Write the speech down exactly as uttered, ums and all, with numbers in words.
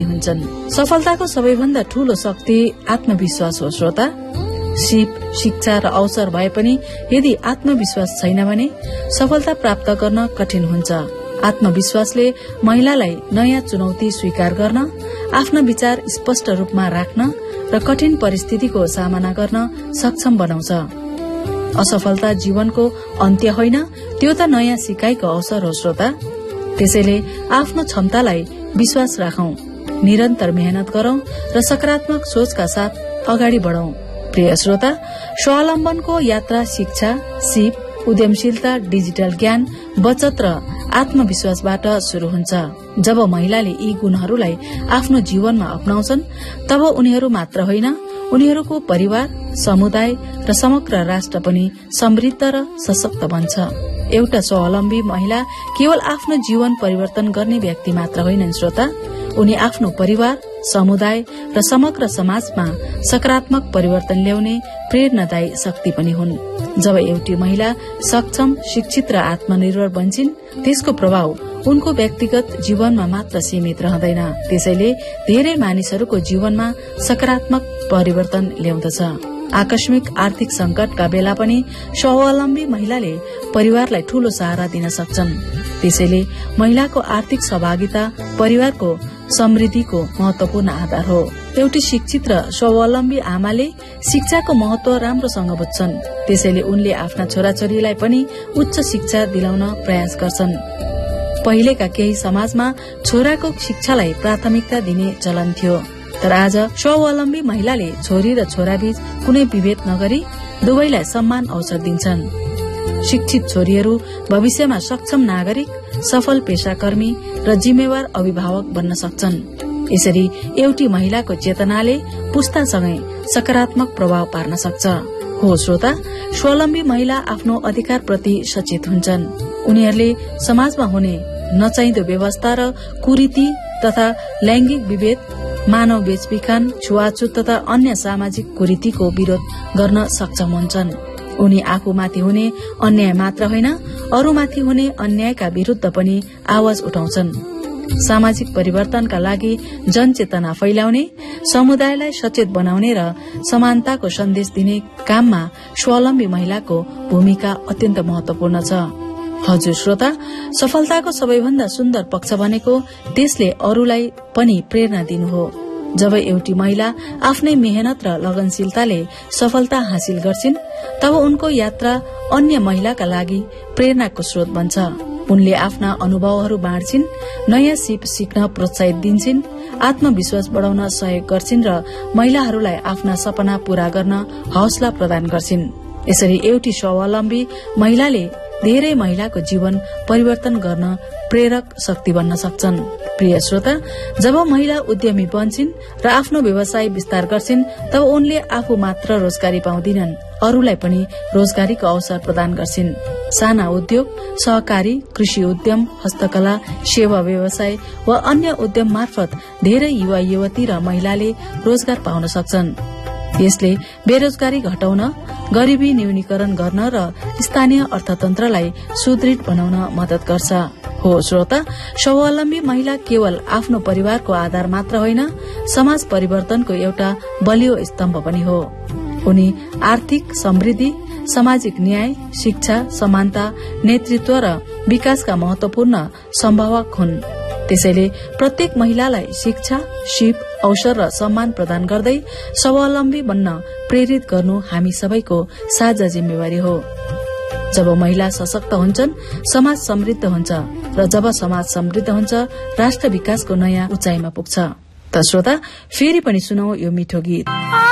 हुन्छन्। सफलताको सबैभन्दा ठूलो शक्ति आत्मविश्वास हो श्रोता। सिप, शिक्षा र अवसर भए पनि यदि आत्मविश्वास छैन भने सफलता प्राप्त गर्न कठिन हुन्छ। आत्मविश्वासले महिलालाई नयाँ चुनौती स्वीकार गर्न, आफ्ना विचार स्पष्ट रूपमा राख्न र कठिन परिस्थितिको सामना गर्न सक्षम बनाउँछ। असफलता जीवनको अन्त्य होइन, त्यो त नयाँ सिकाइको अवसर हो श्रोता। त्यसैले आफ्नो क्षमतालाई विश्वास राखौं, निरन्तर मेहनत गरौं र सकारात्मक सोचका साथ अगाडि बढौं। प्रिय श्रोता, स्वावलम्बनको यात्रा शिक्षा, सिप, उद्यमशीलता, डिजिटल ज्ञान, बचत र आत्मविश्वासबाट शुरू हुन्छ। जब महिलाले यी गुणहरूलाई आफ्नो जीवनमा अपनाउँछन् तब उनीहरू मात्र होइन, उनीहरूको परिवार, समुदाय र समग्र राष्ट्र पनि समृद्ध र सशक्त बन्छ। एउटा स्वावलम्बी महिला केवल आफ्नो जीवन परिवर्तन गर्ने व्यक्ति मात्र होइनन् श्रोता, उनी आफ्नो परिवार, समुदाय र समग्र समाजमा सकारात्मक परिवर्तन ल्याउने प्रेरणादायी शक्ति पनि हुन्। जब एउटी महिला सक्षम, शिक्षित र आत्मनिर्भर बन्छिन्, त्यसको प्रभाव उनको व्यक्तिगत जीवनमा मात्र सीमित रहँदैन, त्यसैले धेरै मानिसहरूको जीवनमा सकारात्मक परिवर्तन ल्याउँदछ। आकस्मिक आर्थिक संकटका बेला पनि स्वावलम्बी महिलाले परिवारलाई ठूलो सहारा दिन सक्छन्। त्यसैले महिलाको आर्थिक सहभागिता परिवारको समृद्धिको महत्वपूर्ण आधार हो। एउटी शिक्षित र स्वावलम्बी आमाले शिक्षाको महत्व राम्रोसँग बुझ्छन्, त्यसैले उनले आफ्ना छोराछोरीलाई पनि उच्च शिक्षा दिलाउन प्रयास गर्छन्। पहिलेका केही समाजमा छोराको शिक्षालाई प्राथमिकता दिने चलन थियो, तर आज स्वावलम्बी महिलाले छोरी र छोराबीच कुनै विभेद नगरी दुवैलाई समान अवसर दिन्छन्। शिक्षित छोरीहरू भविष्यमा सक्षम नागरिक, सफल पेशाकर्मी र जिम्मेवार अभिभावक बन्न सक्छन्। यसरी एउटी महिलाको चेतनाले पुस्तासँगै सकारात्मक प्रभाव पार्न सक्छ। हो श्रोता, स्वावलम्बी महिला आफ्नो अधिकारप्रति सचेत हुन्छन्। उनीहरूले समाजमा हुने नचाहिँदो व्यवस्था र कुरीति तथा लैंगिक विभेद, मानव बेचबिखन, छुवाछुत तथा अन्य सामाजिक कुरीतिको विरोध गर्न सक्षम हुन्छन्। उनी आफूमाथि हुने अन्याय मात्र होइन, अरूमाथि हुने अन्यायका विरूद्ध पनि आवाज उठाउँछन्। सामाजिक परिवर्तनका लागि जनचेतना फैलाउने, समुदायलाई सचेत बनाउने र समानताको सन्देश दिने काममा स्वावलम्बी महिलाको भूमिका अत्यन्त महत्वपूर्ण छ। हजुर श्रोता, सफलताको सबैभन्दा सुन्दर पक्ष भनेको त्यसले अरूलाई पनि प्रेरणा दिनु हो। जब एउटी महिला आफ्नै मेहनत र लगनशीलताले सफलता हासिल गर्छिन् तब उनको यात्रा अन्य महिलाका लागि प्रेरणाको स्रोत बन्छ। उनले आफ्ना अनुभवहरू बाँड्छिन्, नयाँ सिप सिक्न प्रोत्साहित दिन्छिन्, आत्मविश्वास बढ़ाउन सहयोग गर्छिन् र महिलाहरूलाई आफ्ना सपना पूरा गर्न हौसला प्रदान गर्छिन्। यसरी एउटी स्वावलम्बी महिलाले धेरै महिलाको जीवन परिवर्तन गर्न प्रेरक शक्ति बन्न सक्छन्। प्रिय श्रोता, जब महिला उद्यमी बन्छिन् र आफ्नो व्यवसाय विस्तार गर्छिन् तब उनले आफू मात्र रोजगारी पाउँदिनन्, अरूलाई पनि रोजगारीको अवसर प्रदान गर्छिन्। साना उद्योग, सहकारी, कृषि उद्यम, हस्तकला, सेवा व्यवसाय वा अन्य उद्यम मार्फत धेरै युवा युवती र महिलाले रोजगार पाउन सक्छन्। यसले बेरोजगारी घटाउन, गरिबी न्यूनीकरण गर्न र स्थानीय अर्थतन्त्रलाई सुदृढ बनाउन मदत गर्छ। हो श्रोता, स्वावलम्बी महिला केवल आफ्नो परिवारको आधार मात्र होइन, समाज परिवर्तनको एउटा बलियो स्तम्भ पनि हो। उनी आर्थिक समृद्धि, सामाजिक न्याय, शिक्षा, समानता, नेतृत्व र विकासका महत्वपूर्ण सम्भावक हुन्। त्यसैले प्रत्येक महिलालाई शिक्षा, सिप, अवसर र सम्मान प्रदान गर्दै स्वावलम्बी बन्न प्रेरित गर्नु हामी सबैको साझा जिम्मेवारी हो। जब महिला सशक्त हुन्छन्, समाज समृद्ध हुन्छ र जब समाज समृद्ध हुन्छ, राष्ट्र विकासको नयाँ उचाइमा पुग्छ। त श्रोता, फेरि पनि सुनौ यो मिठो गीत।